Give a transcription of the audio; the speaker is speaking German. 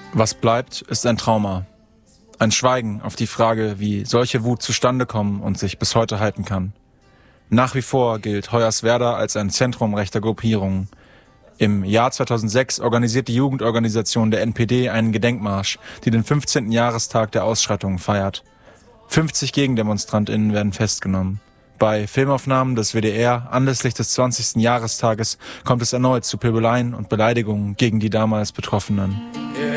Was bleibt, ist ein Trauma. Ein Schweigen auf die Frage, wie solche Wut zustande kommen und sich bis heute halten kann. Nach wie vor gilt Hoyerswerda als ein Zentrum rechter Gruppierungen. Im Jahr 2006 organisiert die Jugendorganisation der NPD einen Gedenkmarsch, die den 15. Jahrestag der Ausschreitungen feiert. 50 GegendemonstrantInnen werden festgenommen. Bei Filmaufnahmen des WDR anlässlich des 20. Jahrestages kommt es erneut zu Pöbeleien und Beleidigungen gegen die damals Betroffenen.